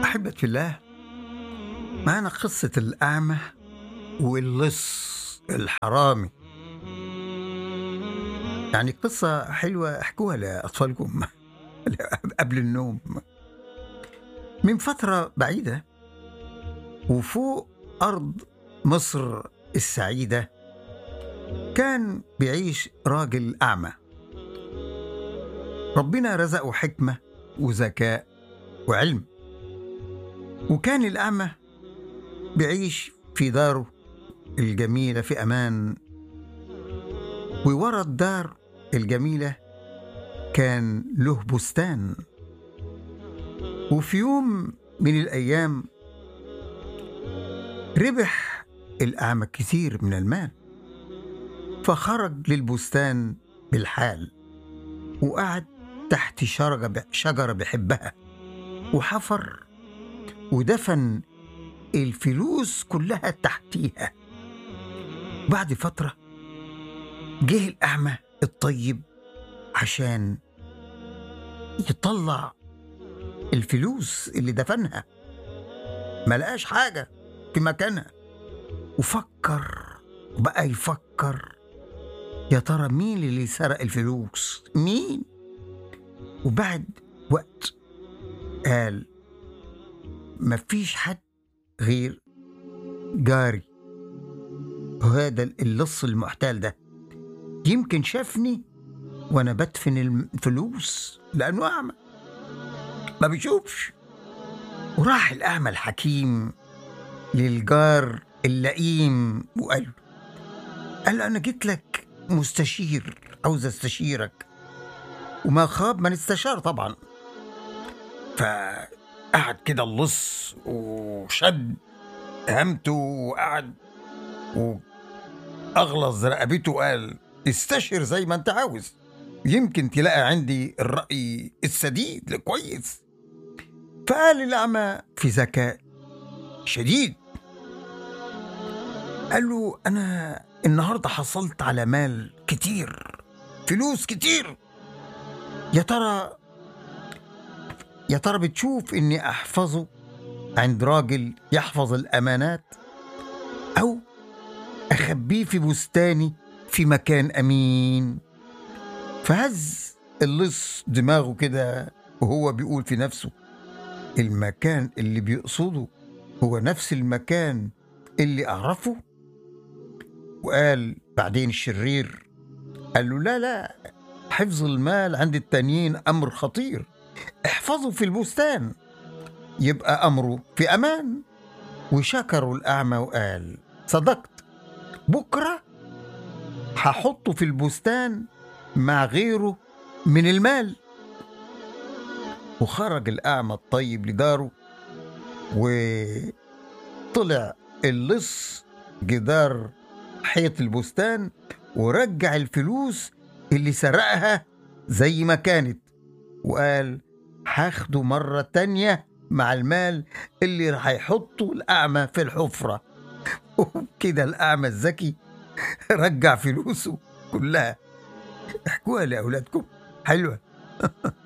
أحبة الله، معنا قصة الأعمى واللص الحرامي. يعني قصة حلوة احكوها لأطفالكم قبل النوم. من فترة بعيدة وفوق أرض مصر السعيدة كان بيعيش راجل أعمى، ربنا رزقه حكمة وذكاء وعلم، وكان الأعمى بيعيش في داره الجميلة في أمان. وورا الدار الجميلة كان له بستان. وفي يوم من الأيام ربح الأعمى كثير من المال، فخرج للبستان بالحال وقعد تحت شجرة بيحبها، وحفر ودفن الفلوس كلها تحتيها. بعد فترة جه الأعمى الطيب عشان يطلع الفلوس اللي دفنها، ما لقاش حاجة في مكانها، وفكر وبقى يفكر يا ترى مين اللي سرق الفلوس، مين؟ وبعد وقت قال مفيش حد غير جاري، هذا اللص المحتال ده يمكن شافني وانا بدفن الفلوس لانه اعمى ما بيشوفش. وراح الاعمى الحكيم للجار اللئيم وقال له انا جيت لك مستشير، عاوز استشيرك. وما خاب من استشار طبعا. فقعد كده اللص وشد همته وقعد واغلظ رقبته وقال استشر زي ما انت عاوز، يمكن تلاقي عندي الرأي السديد الكويس. فقال الأعمى في ذكاء شديد، قال له أنا النهاردة حصلت على مال كتير، فلوس كتير، يا ترى بتشوف إني أحفظه عند راجل يحفظ الأمانات، أو أخبيه في بستاني في مكان أمين؟ فهز اللص دماغه كده وهو بيقول في نفسه المكان اللي بيقصده هو نفس المكان اللي أعرفه. وقال بعدين الشرير قال له لا، حفظ المال عند التانيين أمر خطير، احفظه في البستان يبقى أمره في أمان. وشكروا الأعمى وقال صدقت، بكرة هحطه في البستان مع غيره من المال. وخرج الأعمى الطيب لداره، وطلع اللص جدار حيط البستان ورجع الفلوس اللي سرقها زي ما كانت، وقال هاخده مرة تانية مع المال اللي راح يحطه الأعمى في الحفرة. وكده الأعمى الذكي رجع فلوسه كلها. احكوها لأولادكم، حلوة.